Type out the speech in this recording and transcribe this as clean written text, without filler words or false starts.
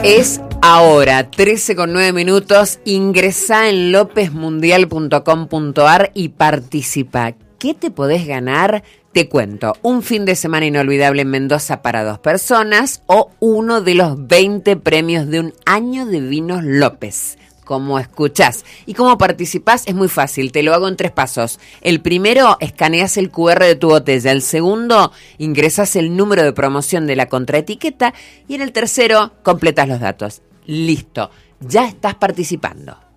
Es ahora, 13:09. Ingresá en lopezmundial.com.ar y participa. ¿Qué te podés ganar? Te cuento, un fin de semana inolvidable en Mendoza para 2 personas o uno de los 20 premios de un año de vinos López. Como escuchás. Y cómo participás es muy fácil, te lo hago en 3 pasos. El primero, escaneás el QR de tu botella. El segundo, ingresás el número de promoción de la contraetiqueta. Y en el tercero, completás los datos. Listo, ya estás participando.